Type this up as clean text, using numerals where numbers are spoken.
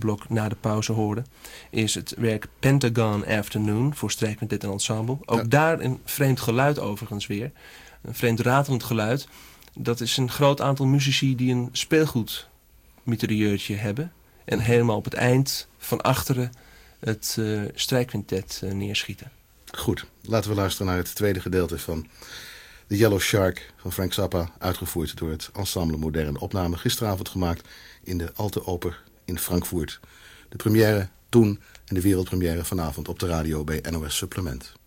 blok na de pauze hoorden, is het werk Pentagon Afternoon voor strijkquintet en ensemble. Ook daar een vreemd geluid overigens weer. Een vreemd ratelend geluid. Dat is een groot aantal muzici die een speelgoedmitrailleurtje hebben. En helemaal op het eind van achteren het strijkquintet neerschieten. Goed, laten we luisteren naar het tweede gedeelte van The Yellow Shark van Frank Zappa. Uitgevoerd door het Ensemble Moderne Opname. Gisteravond gemaakt in de Alte Oper in Frankfurt. De première toen en de wereldpremière vanavond op de radio bij NOS Supplement.